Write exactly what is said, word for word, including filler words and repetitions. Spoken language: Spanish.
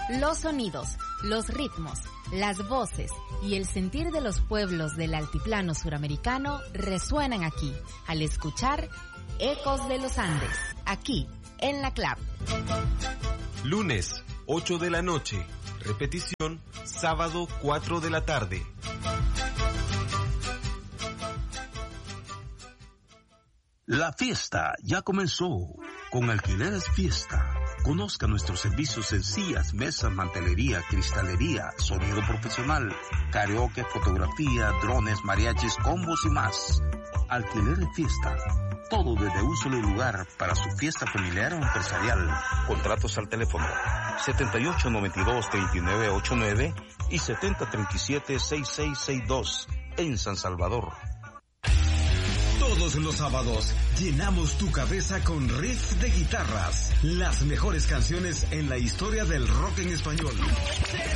Los sonidos, los ritmos, las voces y el sentir de los pueblos del altiplano suramericano resuenan aquí, al escuchar Ecos de los Andes, aquí, en la C L A P. Lunes, ocho de la noche. Repetición, sábado, cuatro de la tarde. La fiesta ya comenzó. Con Alquileres Fiesta. Conozca nuestros servicios en sillas, mesas, mantelería, cristalería, sonido profesional, karaoke, fotografía, drones, mariachis, combos y más. Alquileres Fiesta. Todo desde un solo lugar para su fiesta familiar o empresarial. Contratos al teléfono setenta y ocho noventa y dos treinta y nueve ochenta y nueve y setenta treinta y siete sesenta y seis sesenta y dos en San Salvador. Todos los sábados llenamos tu cabeza con riffs de guitarras, las mejores canciones en la historia del rock en español.